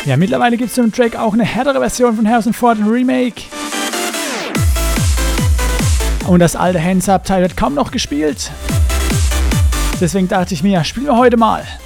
Ja, mittlerweile gibt es zum Track auch eine härtere Version von Harrison Ford, ein Remake. Und das alte Hands Up Teil wird kaum noch gespielt. Deswegen dachte ich mir, spielen wir heute mal.